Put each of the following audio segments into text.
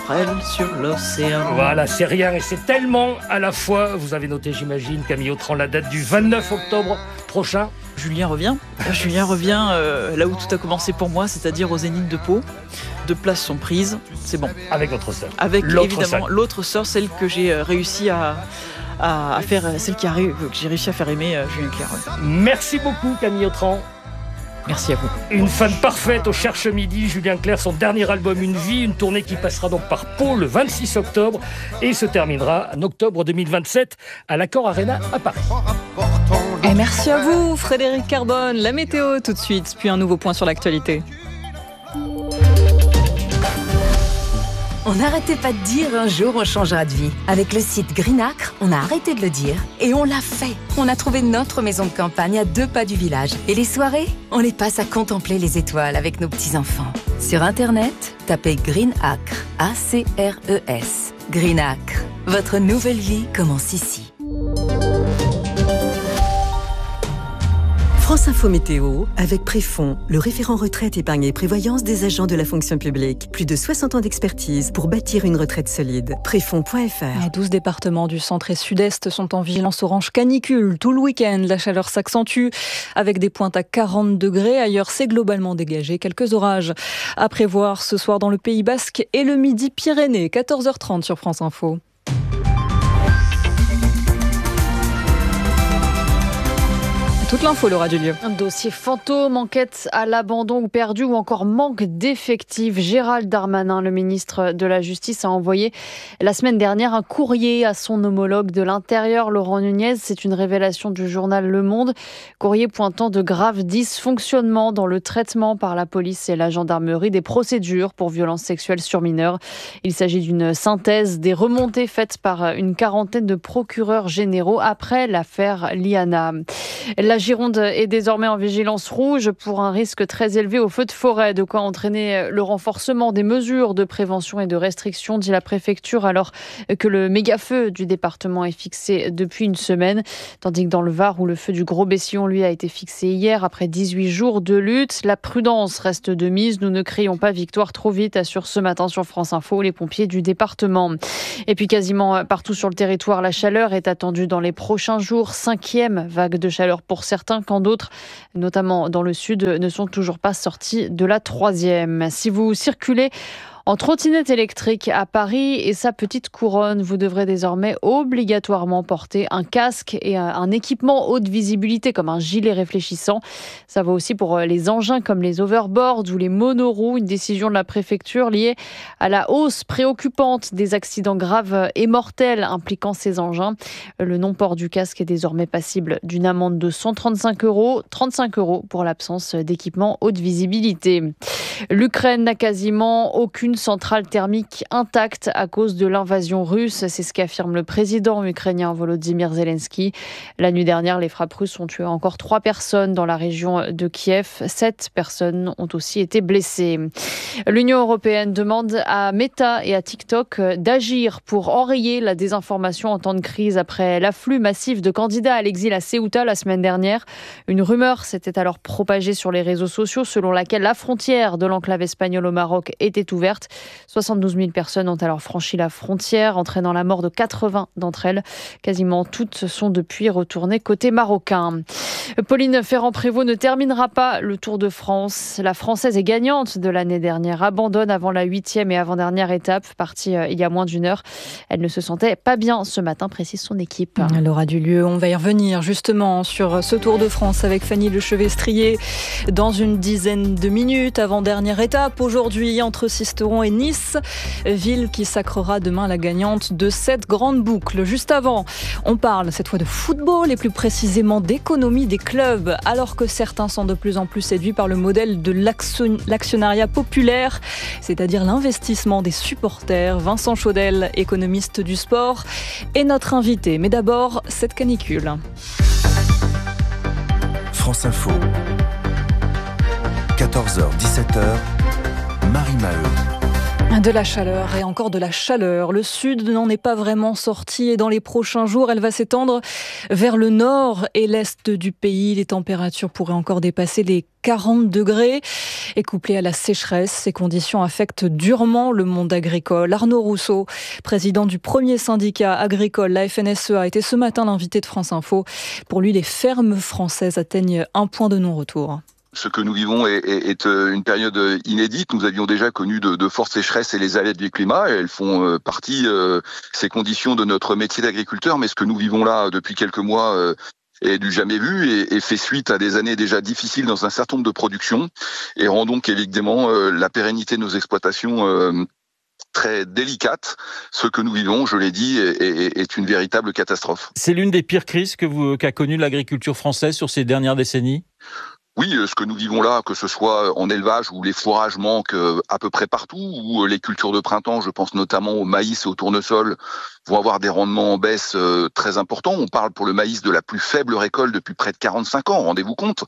frêle sur l'océan. Voilà, c'est rien et c'est tellement à la fois. Vous avez noté, j'imagine, Camille Autran, la date du 29 octobre prochain. Julien revient là où tout a commencé pour moi, c'est-à-dire au Zénith de Pau. 2 places sont prises, c'est bon. Avec votre sœur. Avec évidemment sœur. L'autre sœur, celle que j'ai réussi à faire, celle que j'ai réussi à faire aimer Julien Clerc. Ouais. Merci beaucoup Camille Autran. Merci à vous. Une fan parfaite au Cherche Midi, Julien Clerc, son dernier album Une vie, une tournée qui passera donc par Pau le 26 octobre et se terminera en octobre 2027 à l'Accor Arena à Paris. Et merci à vous Frédéric Carbone, la météo tout de suite, puis un nouveau point sur l'actualité. On n'arrêtait pas de dire un jour on changera de vie. Avec le site Greenacre, on a arrêté de le dire et on l'a fait. On a trouvé notre maison de campagne à 2 pas du village. Et les soirées, on les passe à contempler les étoiles avec nos petits-enfants. Sur Internet, tapez Greenacre, A-C-R-E-S. Greenacre, votre nouvelle vie commence ici. France Info Météo, avec Préfond, le référent retraite, épargne et prévoyance des agents de la fonction publique. Plus de 60 ans d'expertise pour bâtir une retraite solide. Préfond.fr. 12 départements du centre et sud-est sont en vigilance orange canicule. Tout le week-end, la chaleur s'accentue avec des pointes à 40 degrés. Ailleurs, c'est globalement dégagé. Quelques orages à prévoir ce soir dans le Pays Basque et le Midi-Pyrénées. 14h30 sur France Info. Toute l'info, Laura Dulieu. Un dossier fantôme, enquête à l'abandon ou perdu ou encore manque d'effectifs. Gérald Darmanin, le ministre de la Justice, a envoyé la semaine dernière un courrier à son homologue de l'Intérieur, Laurent Nunez. C'est une révélation du journal Le Monde. Courrier pointant de graves dysfonctionnements dans le traitement par la police et la gendarmerie des procédures pour violences sexuelles sur mineurs. Il s'agit d'une synthèse des remontées faites par une quarantaine de procureurs généraux après l'affaire Liana. La Gironde est désormais en vigilance rouge pour un risque très élevé au feu de forêt, de quoi entraîner le renforcement des mesures de prévention et de restriction, dit la préfecture, alors que le méga-feu du département est fixé depuis une semaine, tandis que dans le Var, où le feu du Gros-Bessillon, lui, a été fixé hier après 18 jours de lutte, la prudence reste de mise. Nous ne crions pas victoire trop vite, assure ce matin sur France Info les pompiers du département. Et puis quasiment partout sur le territoire, la chaleur est attendue dans les prochains jours. 5e vague de chaleur pour certains, quand d'autres, notamment dans le sud, ne sont toujours pas sortis de la 3e. Si vous circulez en trottinette électrique à Paris et sa petite couronne, vous devrez désormais obligatoirement porter un casque et un équipement haute visibilité comme un gilet réfléchissant. Ça va aussi pour les engins comme les overboards ou les monoroues. Une décision de la préfecture liée à la hausse préoccupante des accidents graves et mortels impliquant ces engins. Le non-port du casque est désormais passible d'une amende de 135 €, 35 € pour l'absence d'équipement haute visibilité. L'Ukraine n'a quasiment aucune centrale thermique intacte à cause de l'invasion russe. C'est ce qu'affirme le président ukrainien Volodymyr Zelensky. La nuit dernière, les frappes russes ont tué encore 3 personnes dans la région de Kiev. 7 personnes ont aussi été blessées. L'Union européenne demande à Meta et à TikTok d'agir pour enrayer la désinformation en temps de crise après l'afflux massif de candidats à l'exil à Ceuta la semaine dernière. Une rumeur s'était alors propagée sur les réseaux sociaux selon laquelle la frontière de l'enclave espagnole au Maroc était ouverte. 72 000 personnes ont alors franchi la frontière, entraînant la mort de 80 d'entre elles. Quasiment toutes sont depuis retournées côté marocain. Pauline Ferrand-Prévot ne terminera pas le Tour de France. La Française est gagnante de l'année dernière, abandonne avant la 8e et avant-dernière étape, partie il y a moins d'une heure. Elle ne se sentait pas bien ce matin, précise son équipe. Laura Dulieu, on va y revenir justement sur ce Tour de France avec Fanny Lechevestrier dans une dizaine de minutes. Avant-dernière étape aujourd'hui entre Sisteron et Nice, ville qui sacrera demain la gagnante de cette grande boucle. Juste avant, on parle cette fois de football et plus précisément d'économie des clubs, alors que certains sont de plus en plus séduits par le modèle de l'actionnariat populaire, c'est-à-dire l'investissement des supporters. Vincent Chaudel, économiste du sport, est notre invité. Mais d'abord, cette canicule. France Info, 14h, 17h, Marie Maheu. De la chaleur et encore de la chaleur. Le sud n'en est pas vraiment sorti et dans les prochains jours, elle va s'étendre vers le nord et l'est du pays. Les températures pourraient encore dépasser les 40 degrés. Et couplées à la sécheresse, ces conditions affectent durement le monde agricole. Arnaud Rousseau, président du premier syndicat agricole, la FNSEA, était ce matin l'invité de France Info. Pour lui, les fermes françaises atteignent un point de non-retour. Ce que nous vivons est une période inédite. Nous avions déjà connu de fortes sécheresses et les aléas du climat. Et elles font partie, ces conditions, de notre métier d'agriculteur. Mais ce que nous vivons là depuis quelques mois est du jamais vu et fait suite à des années déjà difficiles dans un certain nombre de productions et rend donc évidemment la pérennité de nos exploitations très délicate. Ce que nous vivons, je l'ai dit, est une véritable catastrophe. C'est l'une des pires crises qu'a connue l'agriculture française sur ces dernières décennies ? Oui, ce que nous vivons là, que ce soit en élevage où les fourrages manquent à peu près partout, ou les cultures de printemps, je pense notamment au maïs et au tournesol, vont avoir des rendements en baisse très importants. On parle pour le maïs de la plus faible récolte depuis près de 45 ans, rendez-vous compte.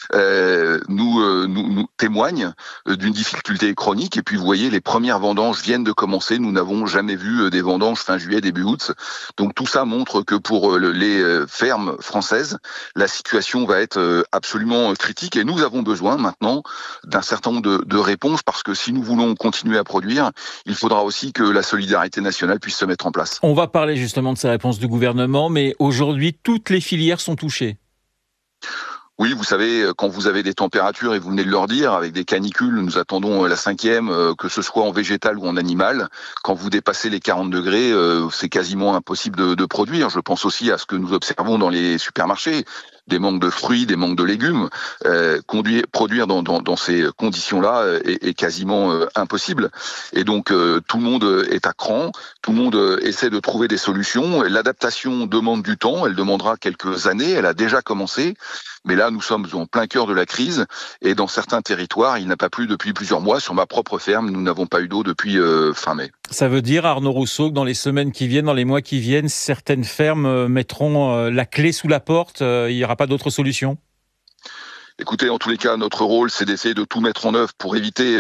Nous témoigne d'une difficulté chronique. Et puis vous voyez, les premières vendanges viennent de commencer. Nous n'avons jamais vu des vendanges fin juillet, début août. Donc tout ça montre que pour les fermes françaises, la situation va être absolument critique. Et nous avons besoin maintenant d'un certain nombre de réponses, parce que si nous voulons continuer à produire, il faudra aussi que la solidarité nationale puisse se mettre en place. On va parler justement de ces réponses du gouvernement, mais aujourd'hui, toutes les filières sont touchées. Oui, vous savez, quand vous avez des températures, et vous venez de leur dire, avec des canicules, nous attendons la 5e, que ce soit en végétal ou en animal, quand vous dépassez les 40 degrés, c'est quasiment impossible de produire. Je pense aussi à ce que nous observons dans les supermarchés, des manques de fruits, des manques de légumes. Produire dans ces conditions-là est quasiment impossible. Et donc, tout le monde est à cran, tout le monde essaie de trouver des solutions. L'adaptation demande du temps, elle demandera quelques années, elle a déjà commencé. Mais là, nous sommes en plein cœur de la crise et dans certains territoires, il n'a pas plu depuis plusieurs mois. Sur ma propre ferme, nous n'avons pas eu d'eau depuis fin mai. Ça veut dire, Arnaud Rousseau, que dans les semaines qui viennent, dans les mois qui viennent, certaines fermes mettront la clé sous la porte, il n'y aura pas d'autre solution ? Écoutez, en tous les cas, notre rôle, c'est d'essayer de tout mettre en œuvre pour éviter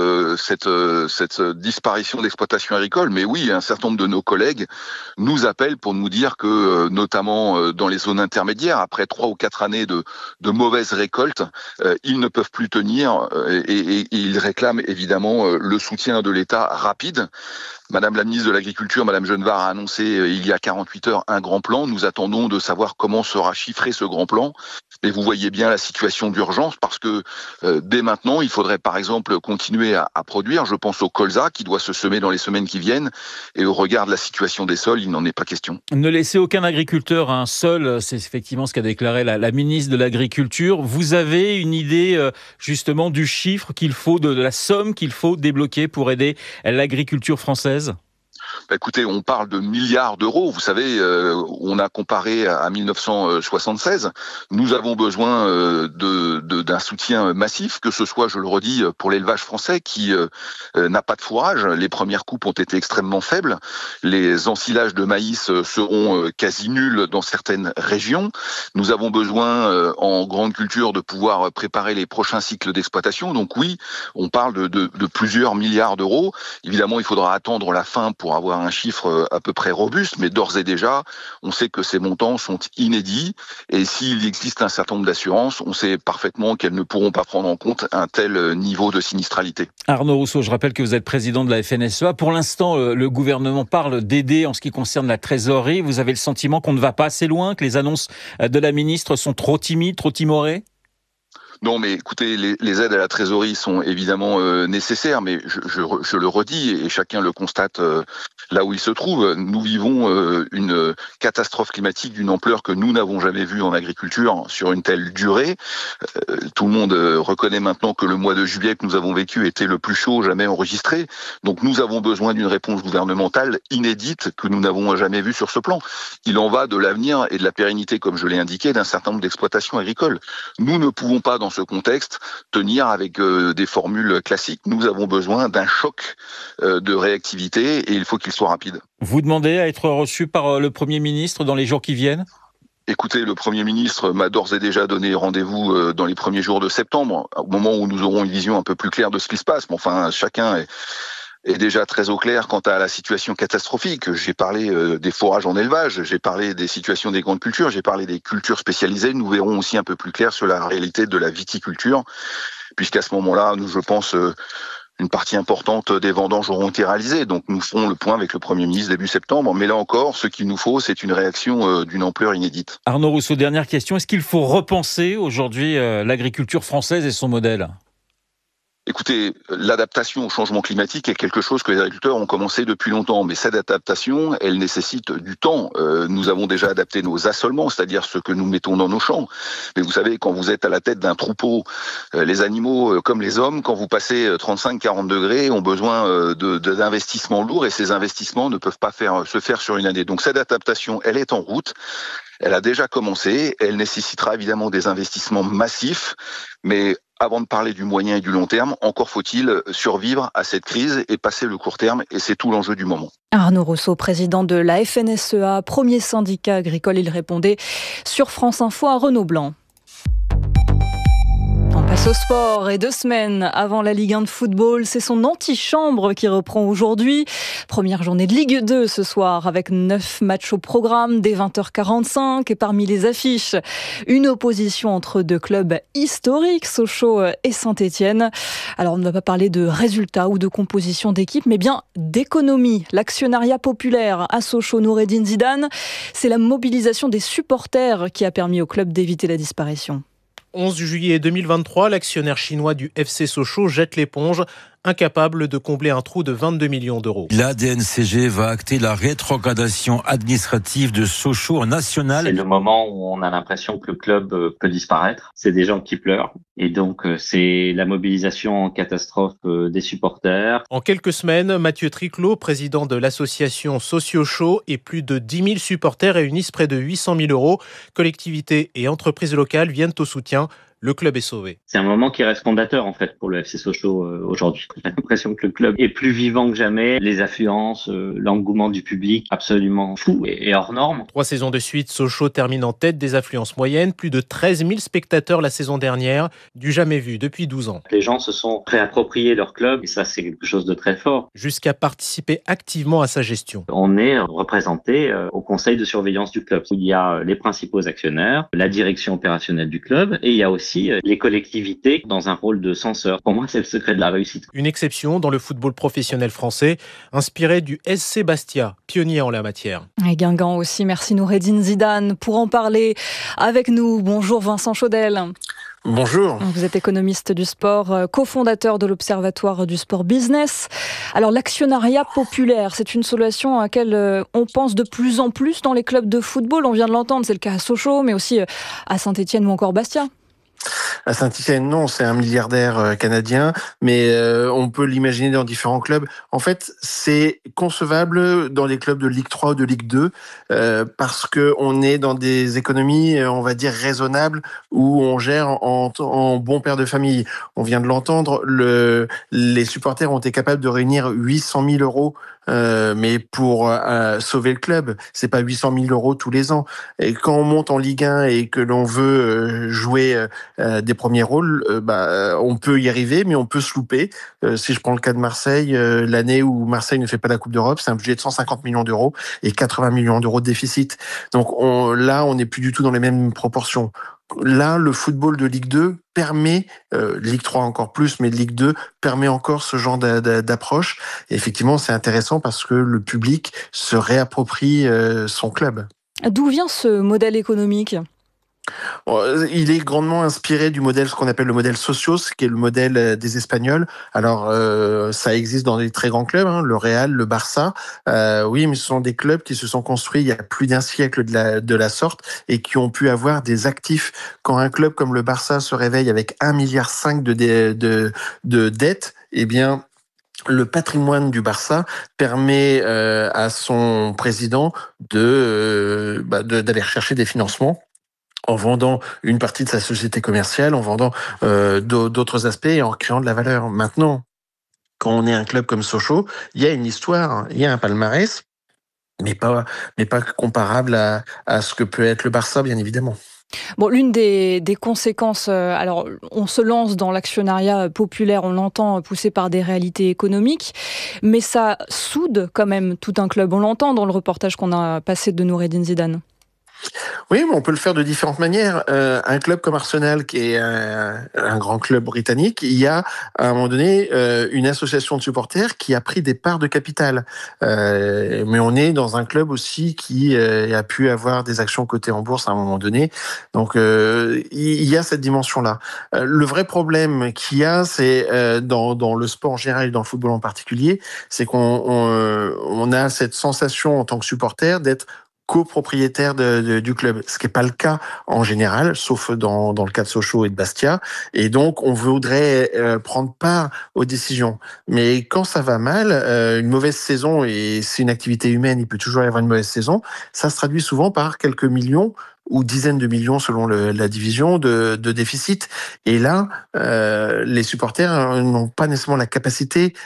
cette disparition d'exploitation agricole. Mais oui, un certain nombre de nos collègues nous appellent pour nous dire que, notamment dans les zones intermédiaires, après 3 ou 4 années de mauvaises récoltes, ils ne peuvent plus tenir et ils réclament évidemment le soutien de l'État rapide. Madame la ministre de l'Agriculture, Madame Genevard, a annoncé il y a 48 heures un grand plan. Nous attendons de savoir comment sera chiffré ce grand plan. Mais vous voyez bien la situation d'urgence, parce que dès maintenant, il faudrait par exemple continuer à produire. Je pense au colza qui doit se semer dans les semaines qui viennent. Et au regard de la situation des sols, il n'en est pas question. Ne laissez aucun agriculteur seul, c'est effectivement ce qu'a déclaré la ministre de l'Agriculture. Vous avez une idée justement du chiffre qu'il faut, de la somme qu'il faut débloquer pour aider l'agriculture française ? Écoutez, on parle de milliards d'euros. Vous savez, on a comparé à 1976. Nous avons besoin d'un soutien massif, que ce soit, je le redis, pour l'élevage français qui n'a pas de fourrage. Les premières coupes ont été extrêmement faibles. Les ensilages de maïs seront quasi nuls dans certaines régions. Nous avons besoin, en grande culture, de pouvoir préparer les prochains cycles d'exploitation. Donc oui, on parle de plusieurs milliards d'euros. Évidemment, il faudra attendre la fin pour avoir un chiffre à peu près robuste, mais d'ores et déjà, on sait que ces montants sont inédits, et s'il existe un certain nombre d'assurances, on sait parfaitement qu'elles ne pourront pas prendre en compte un tel niveau de sinistralité. Arnaud Rousseau, je rappelle que vous êtes président de la FNSEA. Pour l'instant, le gouvernement parle d'aider en ce qui concerne la trésorerie. Vous avez le sentiment qu'on ne va pas assez loin, que les annonces de la ministre sont trop timides, trop timorées ? Non, mais écoutez, les aides à la trésorerie sont évidemment nécessaires, mais je le redis, et chacun le constate là où il se trouve. Nous vivons une catastrophe climatique d'une ampleur que nous n'avons jamais vue en agriculture sur une telle durée. Tout le monde reconnaît maintenant que le mois de juillet que nous avons vécu était le plus chaud jamais enregistré. Donc nous avons besoin d'une réponse gouvernementale inédite que nous n'avons jamais vue sur ce plan. Il en va de l'avenir et de la pérennité, comme je l'ai indiqué, d'un certain nombre d'exploitations agricoles. Nous ne pouvons pas, dans ce contexte, tenir avec des formules classiques. Nous avons besoin d'un choc de réactivité, et il faut qu'il soit rapide. Vous demandez à être reçu par le Premier ministre dans les jours qui viennent ? Écoutez, le Premier ministre m'a d'ores et déjà donné rendez-vous dans les premiers jours de septembre, au moment où nous aurons une vision un peu plus claire de ce qui se passe. Mais enfin, chacun est déjà très au clair quant à la situation catastrophique. J'ai parlé des forages en élevage, j'ai parlé des situations des grandes cultures, j'ai parlé des cultures spécialisées. Nous verrons aussi un peu plus clair sur la réalité de la viticulture, puisqu'à ce moment-là, je pense, une partie importante des vendanges auront été réalisées. Donc nous ferons le point avec le Premier ministre début septembre. Mais là encore, ce qu'il nous faut, c'est une réaction d'une ampleur inédite. Arnaud Rousseau, dernière question. Est-ce qu'il faut repenser aujourd'hui l'agriculture française et son modèle ? Écoutez, l'adaptation au changement climatique est quelque chose que les agriculteurs ont commencé depuis longtemps, mais cette adaptation, elle nécessite du temps. Nous avons déjà adapté nos assolements, c'est-à-dire ce que nous mettons dans nos champs. Mais vous savez, quand vous êtes à la tête d'un troupeau, les animaux comme les hommes, quand vous passez 35-40 degrés, ont besoin d'investissements lourds, et ces investissements ne peuvent pas se faire sur une année. Donc cette adaptation, elle est en route. Elle a déjà commencé, elle nécessitera évidemment des investissements massifs, mais avant de parler du moyen et du long terme, encore faut-il survivre à cette crise et passer le court terme, et c'est tout l'enjeu du moment. Arnaud Rousseau, président de la FNSEA, premier syndicat agricole, il répondait sur France Info à Renaud Blanc. On passe au sport et 2 semaines avant la Ligue 1 de football, c'est son antichambre qui reprend aujourd'hui. Première journée de Ligue 2 ce soir avec 9 matchs au programme dès 20h45 et parmi les affiches, une opposition entre 2 clubs historiques, Sochaux et Saint-Étienne. Alors on ne va pas parler de résultats ou de composition d'équipe, mais bien d'économie. L'actionnariat populaire à Sochaux, Noureddine Zidane, c'est la mobilisation des supporters qui a permis au club d'éviter la disparition. 11 juillet 2023, l'actionnaire chinois du FC Sochaux jette l'éponge, incapable de combler un trou de 22 millions d'euros. La DNCG va acter la rétrogradation administrative de Sochaux en national. C'est le moment où on a l'impression que le club peut disparaître. C'est des gens qui pleurent. Et donc, c'est la mobilisation en catastrophe des supporters. En quelques semaines, Mathieu Triclot, président de l'association Socio-Chaud, et plus de 10 000 supporters réunissent près de 800 000 euros. Collectivités et entreprises locales viennent au soutien. Le club est sauvé. C'est un moment qui reste fondateur en fait pour le FC Sochaux aujourd'hui. J'ai l'impression que le club est plus vivant que jamais. Les affluences, l'engouement du public absolument fou et hors norme. 3 saisons de suite, Sochaux termine en tête des affluences moyennes. Plus de 13 000 spectateurs la saison dernière, du jamais vu depuis 12 ans. Les gens se sont réappropriés leur club et ça c'est quelque chose de très fort. Jusqu'à participer activement à sa gestion. On est représenté au conseil de surveillance du club. Il y a les principaux actionnaires, la direction opérationnelle du club et il y a aussi les collectivités dans un rôle de censeur. Pour moi, c'est le secret de la réussite. Une exception dans le football professionnel français, inspiré du SC Bastia, pionnier en la matière. Et Guingamp aussi, merci Noureddine Zidane. Pour en parler avec nous, bonjour Vincent Chaudel. Bonjour. Vous êtes économiste du sport, cofondateur de l'Observatoire du sport business. Alors l'actionnariat populaire, c'est une solution à laquelle on pense de plus en plus dans les clubs de football. On vient de l'entendre, c'est le cas à Sochaux, mais aussi à Saint-Étienne ou encore Bastia. À Saint-Étienne, non, c'est un milliardaire canadien, mais on peut l'imaginer dans différents clubs. En fait, c'est concevable dans les clubs de Ligue 3 ou de Ligue 2 parce que on est dans des économies, on va dire, raisonnables où on gère en bon père de famille. On vient de l'entendre, les supporters ont été capables de réunir 800 000 euros mais pour sauver le club, c'est pas 800 000 euros tous les ans. Et quand on monte en Ligue 1 et que l'on veut jouer des premiers rôles, on peut y arriver, mais on peut se louper. Si je prends le cas de Marseille, l'année où Marseille ne fait pas la Coupe d'Europe, c'est un budget de 150 millions d'euros et 80 millions d'euros de déficit. Donc on n'est plus du tout dans les mêmes proportions. Là, le football de Ligue 2 permet, Ligue 3 encore plus, mais Ligue 2 permet encore ce genre d'approche. Et effectivement, c'est intéressant parce que le public se réapproprie son club. D'où vient ce modèle économique ? Il est grandement inspiré du modèle, ce qu'on appelle le modèle Socios, qui est le modèle des Espagnols. Alors, ça existe dans des très grands clubs, le Real, le Barça. Oui, mais ce sont des clubs qui se sont construits il y a plus d'un siècle de la sorte et qui ont pu avoir des actifs. Quand un club comme le Barça se réveille avec 1,5 milliard de dettes, eh bien, le patrimoine du Barça permet à son président d'aller chercher des financements en vendant une partie de sa société commerciale, en vendant d'autres aspects et en créant de la valeur. Maintenant, quand on est un club comme Sochaux, il y a une histoire, il y a un palmarès, mais pas comparable à ce que peut être le Barça, bien évidemment. Bon, l'une des conséquences, alors on se lance dans l'actionnariat populaire, on l'entend, poussé par des réalités économiques, mais ça soude quand même tout un club. On l'entend dans le reportage qu'on a passé de Noureddine Zidane. Oui, mais on peut le faire de différentes manières. Un club comme Arsenal, qui est un grand club britannique, il y a à un moment donné une association de supporters qui a pris des parts de capital. Mais on est dans un club aussi qui a pu avoir des actions cotées en bourse à un moment donné. Donc il y a cette dimension-là. Le vrai problème qu'il y a, c'est dans le sport en général et dans le football en particulier, c'est qu'on a cette sensation en tant que supporter d'être copropriétaire du club, ce qui n'est pas le cas en général, sauf dans le cas de Sochaux et de Bastia. Et donc, on voudrait prendre part aux décisions. Mais quand ça va mal, une mauvaise saison, et c'est une activité humaine, il peut toujours y avoir une mauvaise saison, ça se traduit souvent par quelques millions ou dizaines de millions selon la division de déficit. Et là, les supporters n'ont pas nécessairement la capacité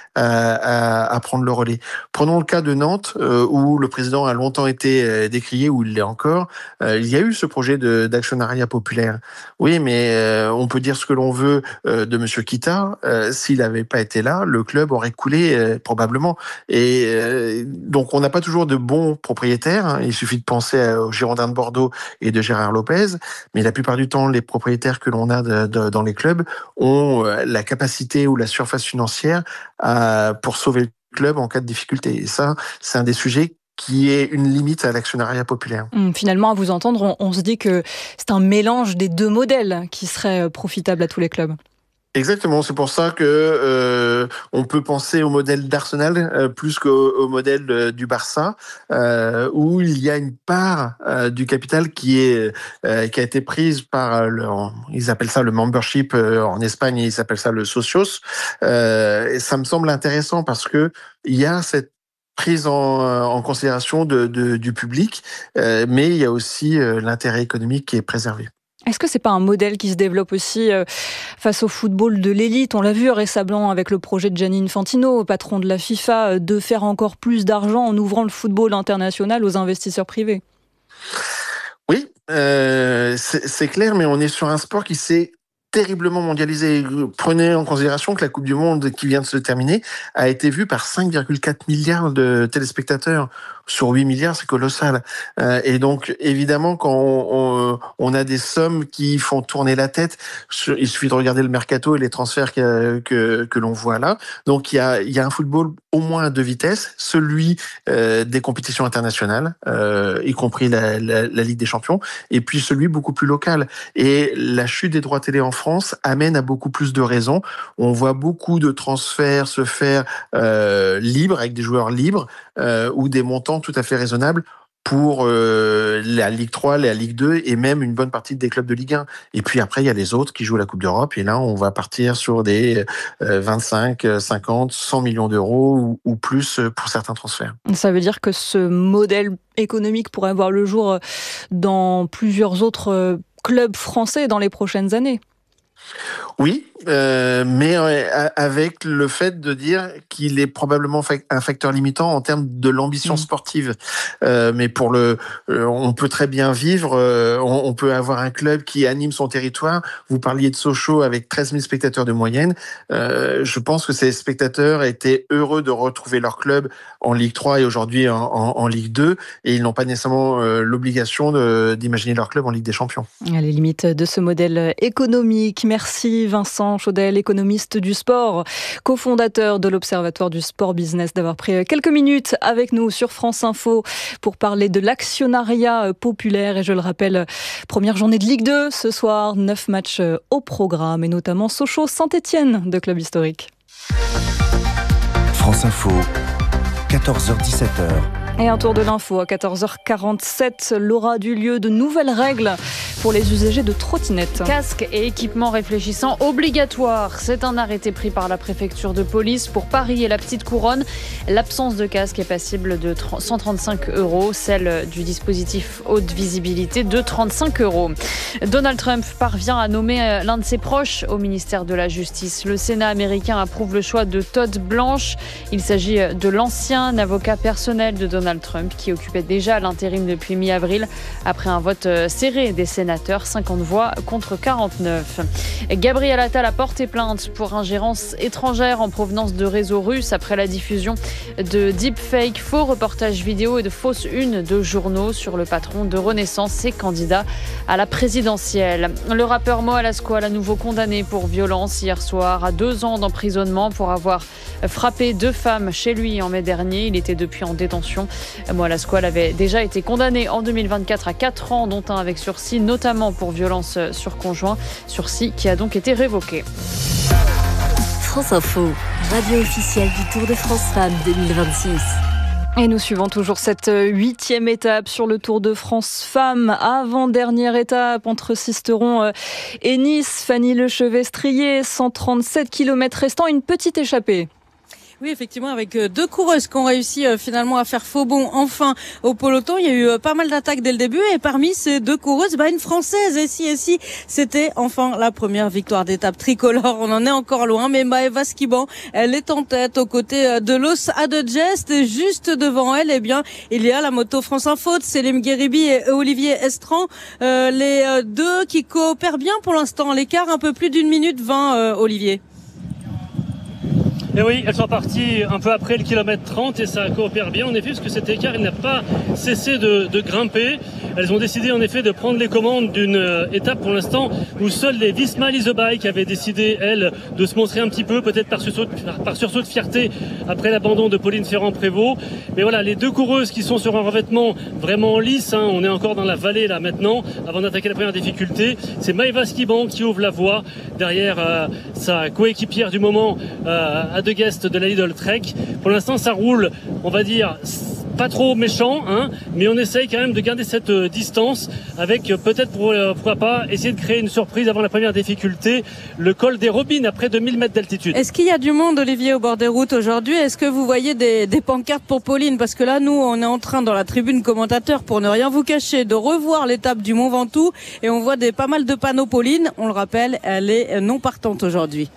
à prendre le relais. Prenons le cas de Nantes, où le président a longtemps été décrié, où il l'est encore. Il y a eu ce projet d'actionnariat populaire. Oui, mais on peut dire ce que l'on veut de Monsieur Kita. S'il n'avait pas été là, le club aurait coulé probablement. Et donc, on n'a pas toujours de bons propriétaires. Il suffit de penser aux Girondins de Bordeaux et de Gérard Lopez, mais la plupart du temps, les propriétaires que l'on a dans les clubs ont la capacité ou la surface financière pour sauver le club en cas de difficulté. Et ça, c'est un des sujets qui est une limite à l'actionnariat populaire. Finalement, à vous entendre, on se dit que c'est un mélange des deux modèles qui serait profitable à tous les clubs. Exactement, c'est pour ça que on peut penser au modèle d'Arsenal plus qu'au modèle du Barça, où il y a une part du capital qui a été prise par ils appellent ça le membership en Espagne, ils appellent ça le socios. Et ça me semble intéressant parce que il y a cette prise en considération du public, mais il y a aussi l'intérêt économique qui est préservé. Est-ce que c'est pas un modèle qui se développe aussi face au football de l'élite? On l'a vu récemment avec le projet de Gianni Infantino, patron de la FIFA, de faire encore plus d'argent en ouvrant le football international aux investisseurs privés. Oui, c'est clair, mais on est sur un sport qui s'est terriblement mondialisé. Prenez en considération que la Coupe du Monde qui vient de se terminer a été vue par 5,4 milliards de téléspectateurs. Sur 8 milliards, c'est colossal. Et donc, évidemment, quand on a des sommes qui font tourner la tête, il suffit de regarder le mercato et les transferts que l'on voit là. Donc, il y a un football au moins à deux vitesses, celui des compétitions internationales, y compris la Ligue des Champions, et puis celui beaucoup plus local. Et la chute des droits télé en France amène à beaucoup plus de raisons. On voit beaucoup de transferts se faire libres, avec des joueurs libres, ou des montants tout à fait raisonnables pour la Ligue 3, la Ligue 2 et même une bonne partie des clubs de Ligue 1. Et puis après, il y a les autres qui jouent la Coupe d'Europe. Et là, on va partir sur des 25, 50, 100 millions d'euros ou plus pour certains transferts. Ça veut dire que ce modèle économique pourrait voir le jour dans plusieurs autres clubs français dans les prochaines années. Oui, mais avec le fait de dire qu'il est probablement un facteur limitant en termes de l'ambition sportive. Mais on peut très bien vivre, on peut avoir un club qui anime son territoire. Vous parliez de Sochaux avec 13 000 spectateurs de moyenne. Je pense que ces spectateurs étaient heureux de retrouver leur club en Ligue 3 et aujourd'hui en Ligue 2, et ils n'ont pas nécessairement l'obligation d'imaginer leur club en Ligue des Champions. À les limites de ce modèle économique. Merci Vincent Chaudel, économiste du sport, cofondateur de l'Observatoire du Sport Business, d'avoir pris quelques minutes avec nous sur France Info pour parler de l'actionnariat populaire. Et je le rappelle, première journée de Ligue 2 ce soir, 9 matchs au programme et notamment Sochaux-Saint-Étienne de club historique. France Info, 14h-17h. Et un tour de l'info à 14h47, l'aura du lieu de nouvelles règles pour les usagers de trottinettes. Casque et équipements réfléchissants obligatoires. C'est un arrêté pris par la préfecture de police pour Paris et la Petite Couronne. L'absence de casque est passible de 135 €, celle du dispositif haute visibilité de 35 €. Donald Trump parvient à nommer l'un de ses proches au ministère de la Justice. Le Sénat américain approuve le choix de Todd Blanche. Il s'agit de l'ancien avocat personnel de Donald Donald Trump, qui occupait déjà l'intérim depuis mi-avril, après un vote serré des sénateurs, 50 voix contre 49. Gabriel Attal a porté plainte pour ingérence étrangère en provenance de réseaux russes après la diffusion de deepfake, faux reportages vidéo et de fausses unes de journaux sur le patron de Renaissance et candidat à la présidentielle. Le rappeur Mo Alasquale à nouveau condamné pour violence hier soir à 2 ans d'emprisonnement pour avoir frappé 2 femmes chez lui en mai dernier. Il était depuis en détention. Mo Alasquale avait déjà été condamné en 2024 à 4 ans, dont un avec sursis, notamment pour violence sur conjoint, sursis qui a donc été révoqué. France Info, radio officielle du Tour de France Femmes 2026. Et nous suivons toujours cette 8e étape sur le Tour de France Femmes. Avant-dernière étape entre Sisteron et Nice. Fanny Lechevet-Strier, 137 km restants, une petite échappée. Oui, effectivement, avec 2 coureuses qui ont réussi finalement à faire faux bond enfin au peloton. Il y a eu pas mal d'attaques dès le début et parmi ces 2 coureuses, une Française. Et si, c'était enfin la première victoire d'étape tricolore. On en est encore loin, mais Maëva Skiban, elle est en tête aux côtés de Los Adegest. Et juste devant elle, il y a la moto France Info, Selim Gueribi et Olivier Estran. Les 2 qui coopèrent bien pour l'instant. L'écart un peu plus d'1 minute 20, Olivier. Et oui, elles sont parties un peu après le kilomètre 30 et ça coopère bien en effet parce que cet écart il n'a pas cessé de grimper. Elles ont décidé en effet de prendre les commandes d'une étape pour l'instant où seules les Visma Lease a Bike avaient décidé, elles, de se montrer un petit peu, peut-être par sursaut de fierté après l'abandon de Pauline Ferrand-Prévôt. Mais voilà, les 2 coureuses qui sont sur un revêtement vraiment lisse, on est encore dans la vallée là maintenant, avant d'attaquer la première difficulté. C'est Maëva Skiban qui ouvre la voie derrière sa coéquipière du moment, Adegest de la Lidl Trek. Pour l'instant, ça roule, on va dire, pas trop méchant, mais on essaye quand même de garder cette distance avec peut-être pourquoi pas essayer de créer une surprise avant la première difficulté, le col des Robines à près de 1000 mètres d'altitude. Est-ce qu'il y a du monde, Olivier, au bord des routes aujourd'hui? Est-ce que vous voyez des pancartes pour Pauline? Parce que là, nous, on est en train, dans la tribune commentateur, pour ne rien vous cacher, de revoir l'étape du Mont Ventoux et on voit pas mal de panneaux Pauline. On le rappelle, elle est non partante aujourd'hui.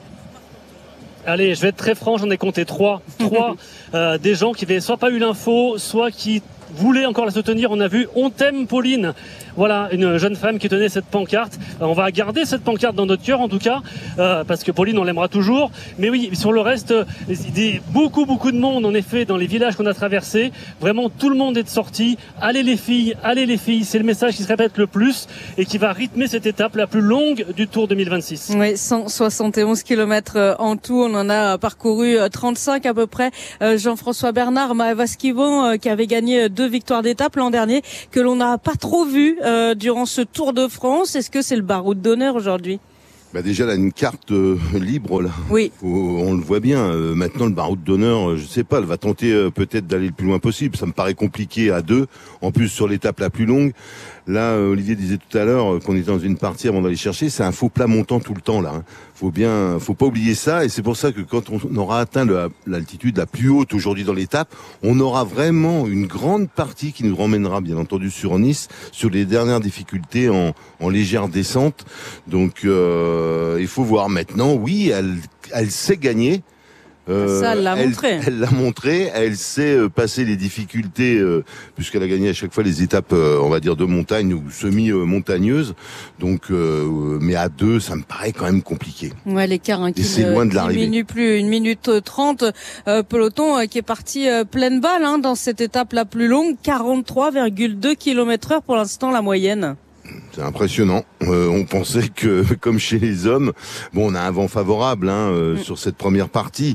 Allez, je vais être très franc, j'en ai compté 3 des gens qui n'avaient soit pas eu l'info, soit qui voulaient encore la soutenir. On a vu « On t'aime Pauline ». Voilà, une jeune femme qui tenait cette pancarte. On va garder cette pancarte dans notre cœur en tout cas, parce que Pauline, on l'aimera toujours. Mais oui, sur le reste, beaucoup de monde en effet dans les villages qu'on a traversés. Vraiment, tout le monde est sorti. Allez les filles, c'est le message qui se répète le plus et qui va rythmer cette étape la plus longue du Tour 2026. Oui, 171 km en tout. On en a parcouru 35 à peu près. Jean-François Bernard, Maëva Skiban, qui avait gagné 2 victoires d'étape l'an dernier, que l'on n'a pas trop vu durant ce Tour de France. Est-ce que c'est le baroud d'honneur aujourd'hui? Déjà, là, une carte libre, là. Oui. On le voit bien. Maintenant, le baroud d'honneur, je sais pas, elle va tenter peut-être d'aller le plus loin possible. Ça me paraît compliqué à 2. En plus, sur l'étape la plus longue. Là, Olivier disait tout à l'heure qu'on était dans une partie avant d'aller chercher. C'est un faux plat montant tout le temps, là. Faut pas oublier ça. Et c'est pour ça que quand on aura atteint l'altitude la plus haute aujourd'hui dans l'étape, on aura vraiment une grande partie qui nous ramènera, bien entendu, sur Nice, sur les dernières difficultés en légère descente. Donc, il faut voir maintenant. Oui, elle sait gagner. Ça, elle l'a montré. Elle l'a montré. Elle sait passer les difficultés, puisqu'elle a gagné à chaque fois les étapes, on va dire, de montagne ou semi-montagneuses. Donc, mais à 2, ça me paraît quand même compliqué. Ouais, l'écart qui diminue plus, 1 minute 30. Peloton qui est parti pleine balle dans cette étape la plus longue, 43,2 km/h pour l'instant la moyenne. C'est impressionnant. On pensait que, comme chez les hommes, on a un vent favorable sur cette première partie,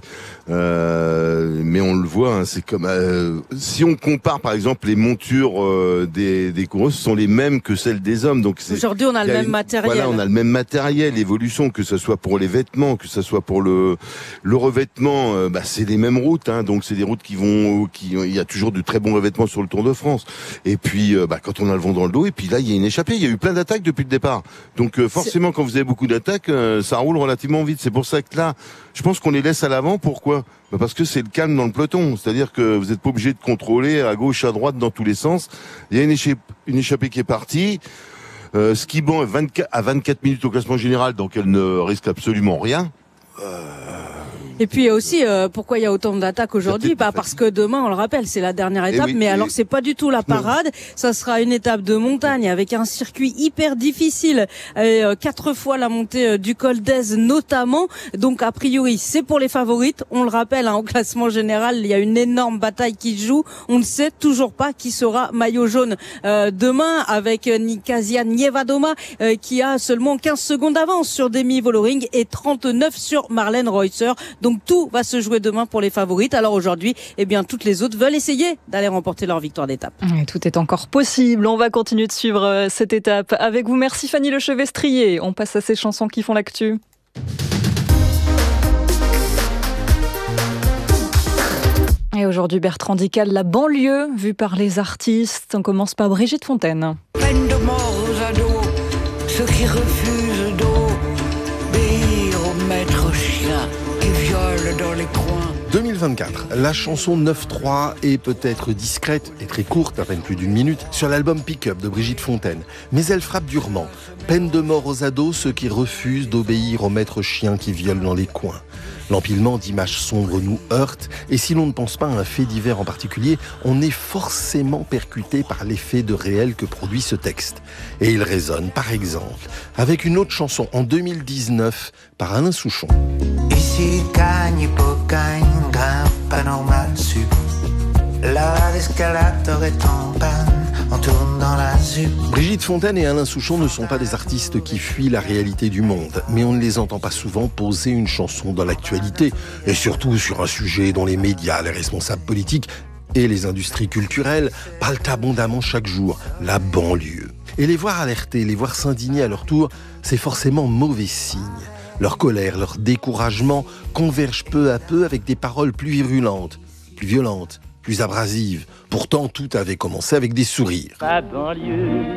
mais on le voit. C'est comme si on compare, par exemple, les montures des coureuses sont les mêmes que celles des hommes. Donc aujourd'hui, on a le même matériel. Voilà, on a le même matériel, l'évolution, que ce soit pour les vêtements, que ce soit pour le revêtement. C'est les mêmes routes. Donc c'est des routes il y a toujours de très bons revêtements sur le Tour de France. Et puis, quand on a le vent dans le dos, et puis là, il y a une échappée. Il y a eu plein d'attaques depuis le départ. Donc forcément, quand vous avez beaucoup d'attaques, ça roule relativement vite. C'est pour ça que là, je pense qu'on les laisse à l'avant. Pourquoi ? Parce que c'est le calme dans le peloton. C'est-à-dire que vous n'êtes pas obligé de contrôler à gauche, à droite, dans tous les sens. Il y a une échappée qui est partie. Skiban à 24 minutes au classement général, donc elle ne risque absolument rien. Et puis aussi, pourquoi il y a autant d'attaques aujourd'hui? Parce que demain, on le rappelle, c'est la dernière étape. Mais alors, c'est pas du tout la parade. Ça sera une étape de montagne avec un circuit hyper difficile. 4 fois la montée du col d'Èze notamment. Donc, a priori, c'est pour les favorites. On le rappelle, au classement général, il y a une énorme bataille qui se joue. On ne sait toujours pas qui sera maillot jaune demain, avec Nikasia Nievadoma qui a seulement 15 secondes d'avance sur Demi Vollering et 39 sur Marlène Reusser. Donc tout va se jouer demain pour les favorites. Alors aujourd'hui, toutes les autres veulent essayer d'aller remporter leur victoire d'étape. Et tout est encore possible. On va continuer de suivre cette étape avec vous. Merci Fanny Lechevestrier. On passe à ces chansons qui font l'actu. Et aujourd'hui, Bertrand Dical, la banlieue vue par les artistes. On commence par Brigitte Fontaine. Peine de mort aux ados, ceux qui refusent d'obéir au maître chien qui viole dans les coins. 2024, la chanson 9-3 est peut-être discrète et très courte, à peine plus d'une minute, sur l'album Pick-up de Brigitte Fontaine. Mais elle frappe durement. Peine de mort aux ados, ceux qui refusent d'obéir au maître chien qui viole dans les coins. L'empilement d'images sombres nous heurte, et si l'on ne pense pas à un fait divers en particulier, on est forcément percuté par l'effet de réel que produit ce texte. Et il résonne, par exemple, avec une autre chanson en 2019 par Alain Souchon. Ici, cagne, hypocagne, grimpe à normal sup. Là, l'escalator est en panne. On tourne dans la ZUP. Brigitte Fontaine et Alain Souchon ne sont pas des artistes qui fuient la réalité du monde, mais on ne les entend pas souvent poser une chanson dans l'actualité, et surtout sur un sujet dont les médias, les responsables politiques et les industries culturelles parlent abondamment chaque jour, la banlieue. Et les voir alerter, les voir s'indigner à leur tour, c'est forcément mauvais signe. Leur colère, leur découragement convergent peu à peu avec des paroles plus virulentes, plus violentes, plus abrasive. Pourtant, tout avait commencé avec des sourires. Ma banlieue.